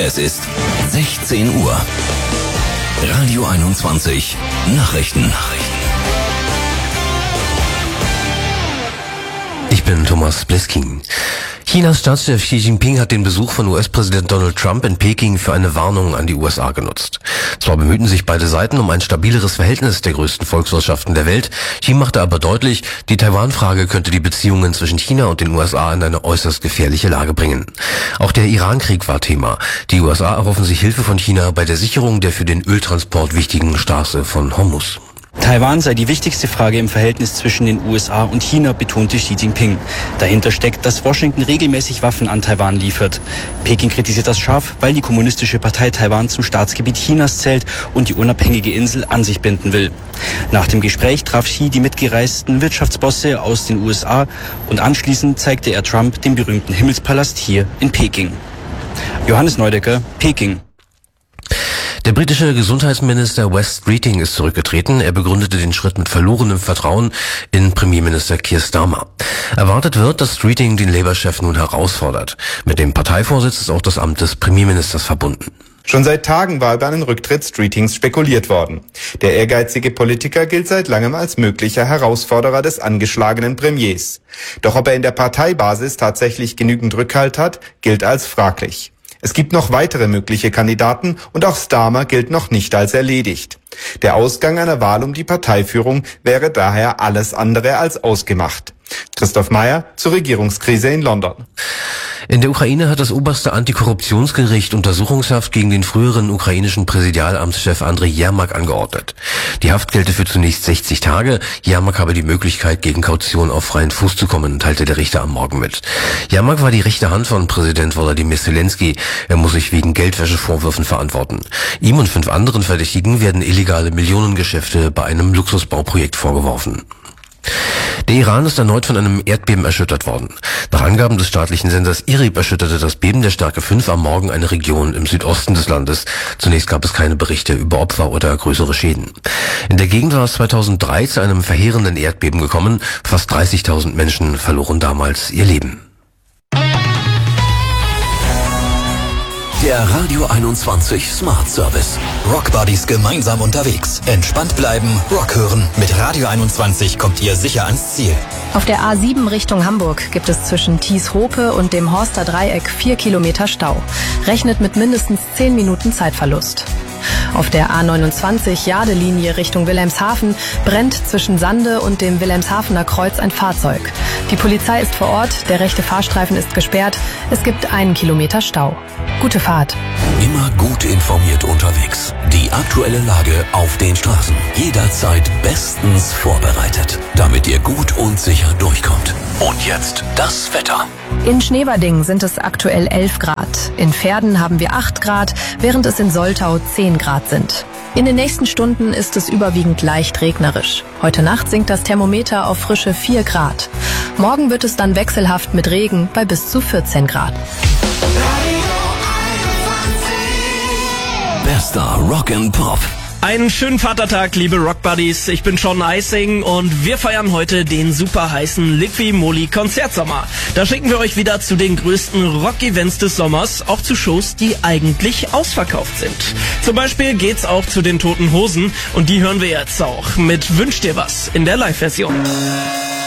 Es ist 16 Uhr. Radio 21 Nachrichten. Ich bin Thomas Bleskin. Chinas Staatschef Xi Jinping hat den Besuch von US-Präsident Donald Trump in Peking für eine Warnung an die USA genutzt. Zwar bemühten sich beide Seiten um ein stabileres Verhältnis der größten Volkswirtschaften der Welt, Xi machte aber deutlich, die Taiwan-Frage könnte die Beziehungen zwischen China und den USA in eine äußerst gefährliche Lage bringen. Auch der Iran-Krieg war Thema. Die USA erhoffen sich Hilfe von China bei der Sicherung der für den Öltransport wichtigen Straße von Hormuz. Taiwan sei die wichtigste Frage im Verhältnis zwischen den USA und China, betonte Xi Jinping. Dahinter steckt, dass Washington regelmäßig Waffen an Taiwan liefert. Peking kritisiert das scharf, weil die Kommunistische Partei Taiwan zum Staatsgebiet Chinas zählt und die unabhängige Insel an sich binden will. Nach dem Gespräch traf Xi die mitgereisten Wirtschaftsbosse aus den USA und anschließend zeigte er Trump den berühmten Himmelspalast hier in Peking. Johannes Neudecker, Peking. Der britische Gesundheitsminister Wes Streeting ist zurückgetreten. Er begründete den Schritt mit verlorenem Vertrauen in Premierminister Keir Starmer. Erwartet wird, dass Streeting den Labour-Chef nun herausfordert. Mit dem Parteivorsitz ist auch das Amt des Premierministers verbunden. Schon seit Tagen war über einen Rücktritt Streetings spekuliert worden. Der ehrgeizige Politiker gilt seit langem als möglicher Herausforderer des angeschlagenen Premiers. Doch ob er in der Parteibasis tatsächlich genügend Rückhalt hat, gilt als fraglich. Es gibt noch weitere mögliche Kandidaten und auch Starmer gilt noch nicht als erledigt. Der Ausgang einer Wahl um die Parteiführung wäre daher alles andere als ausgemacht. Christoph Meyer zur Regierungskrise in London. In der Ukraine hat das oberste Antikorruptionsgericht Untersuchungshaft gegen den früheren ukrainischen Präsidialamtschef Andriy Jermak angeordnet. Die Haft gelte für zunächst 60 Tage. Jermak habe die Möglichkeit, gegen Kaution auf freien Fuß zu kommen, teilte der Richter am Morgen mit. Jermak war die rechte Hand von Präsident Volodymyr Zelensky. Er muss sich wegen Geldwäschevorwürfen verantworten. Ihm und 5 anderen Verdächtigen werden illegale Millionengeschäfte bei einem Luxusbauprojekt vorgeworfen. Der Iran ist erneut von einem Erdbeben erschüttert worden. Nach Angaben des staatlichen Senders IRIB erschütterte das Beben der Stärke 5 am Morgen eine Region im Südosten des Landes. Zunächst gab es keine Berichte über Opfer oder größere Schäden. In der Gegend war es 2003 zu einem verheerenden Erdbeben gekommen. Fast 30.000 Menschen verloren damals ihr Leben. Der Radio 21 Smart Service. Rock Buddies gemeinsam unterwegs. Entspannt bleiben, Rock hören. Mit Radio 21 kommt ihr sicher ans Ziel. Auf der A7 Richtung Hamburg gibt es zwischen Thies-Hope und dem Horster Dreieck 4 Kilometer Stau. Rechnet mit mindestens 10 Minuten Zeitverlust. Auf der A29 Jade-Linie Richtung Wilhelmshaven brennt zwischen Sande und dem Wilhelmshavener Kreuz ein Fahrzeug. Die Polizei ist vor Ort, der rechte Fahrstreifen ist gesperrt, es gibt 1 Kilometer Stau. Gute Fahrt. Immer gut informiert unterwegs. Die aktuelle Lage auf den Straßen. Jederzeit bestens vorbereitet, damit ihr gut und sicher durchkommt. Und jetzt das Wetter. In Schneverding sind es aktuell 11 Grad. In Verden haben wir 8 Grad, während es in Soltau 10 Grad sind. In den nächsten Stunden ist es überwiegend leicht regnerisch. Heute Nacht sinkt das Thermometer auf frische 4 Grad. Morgen wird es dann wechselhaft mit Regen bei bis zu 14 Grad. Bester Rock and Pop. Einen schönen Vatertag, liebe Rockbuddies. Ich bin Sean Eising und wir feiern heute den super heißen Liffy Molly Konzertsommer. Da schicken wir euch wieder zu den größten Rock-Events des Sommers, auch zu Shows, die eigentlich ausverkauft sind. Zum Beispiel geht's auch zu den Toten Hosen und die hören wir jetzt auch mit Wünsch dir was in der Live-Version.